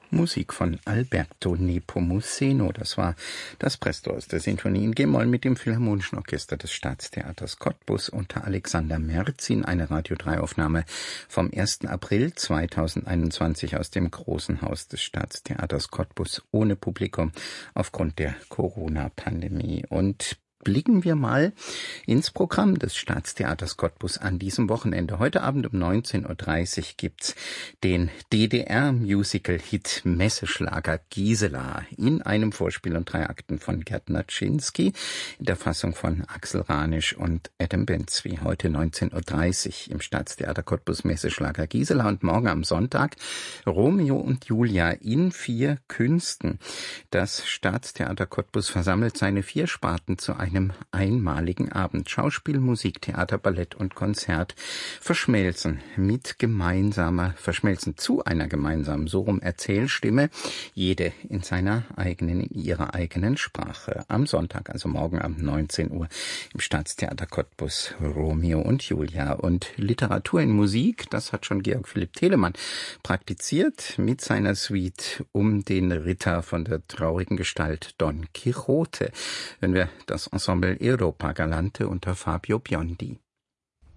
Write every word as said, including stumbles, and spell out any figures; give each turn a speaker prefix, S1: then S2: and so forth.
S1: Musik von Alberto Nepomuceno. Das war das Presto aus der Sinfonie in G-Moll mit dem Philharmonischen Orchester des Staatstheaters Cottbus unter Alexander Merzin. Eine Radio drei Aufnahme vom ersten April zweitausendeinundzwanzig aus dem Großen Haus des Staatstheaters Cottbus ohne Publikum aufgrund der Corona-Pandemie. Und blicken wir mal ins Programm des Staatstheaters Cottbus an diesem Wochenende. Heute Abend um neunzehn Uhr dreißig gibt's den D D R-Musical-Hit Messeschlager Gisela in einem Vorspiel und drei Akten von Gerd Naczynski in der Fassung von Axel Ranisch und Adam Benzwi. Heute neunzehn Uhr dreißig im Staatstheater Cottbus Messeschlager Gisela und morgen am Sonntag Romeo und Julia in vier Künsten. Das Staatstheater Cottbus versammelt seine vier Sparten zu einem einem einmaligen Abend. Schauspiel, Musik, Theater, Ballett und Konzert verschmelzen mit gemeinsamer, verschmelzen zu einer gemeinsamen, so rum Erzählstimme, jede in seiner eigenen, in ihrer eigenen Sprache. Am Sonntag, also morgen Abend neunzehn Uhr im Staatstheater Cottbus Romeo und Julia. Und Literatur in Musik, das hat schon Georg Philipp Telemann praktiziert mit seiner Suite um den Ritter von der traurigen Gestalt Don Quixote. Wenn wir das Ensemble Europa Galante unter Fabio Biondi.